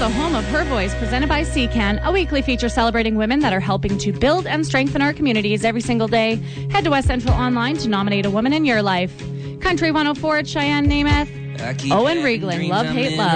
the home of Her Voice, presented by CCAN, a weekly feature celebrating women that are helping to build and strengthen our communities every single day. Head to West Central Online to nominate a woman in your life. Country 104 at Cheyenne, Namath. Owen Riegling, Love, Hate, Love.